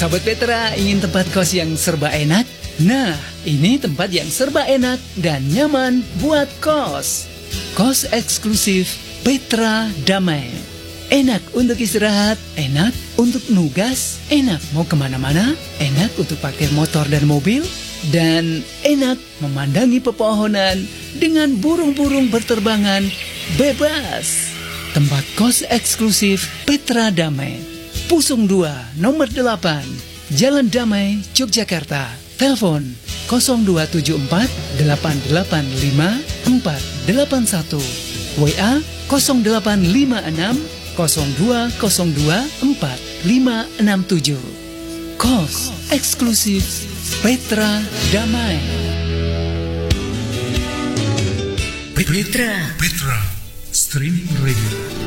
Sahabat Petra, ingin tempat kos yang serba enak? Nah, ini tempat yang serba enak dan nyaman buat kos. Kos eksklusif Petra Damai. Enak untuk istirahat, enak untuk nugas, enak mau kemana-mana, enak untuk parkir motor dan mobil, dan enak memandangi pepohonan dengan burung-burung berterbangan bebas. Tempat kos eksklusif Petra Damai. Pusung 2, nomor 8, Jalan Damai, Yogyakarta. Telepon 0274 885 481. WA 0856 0202 4567. Kos eksklusif Petra Damai. Petra Streaming Radio.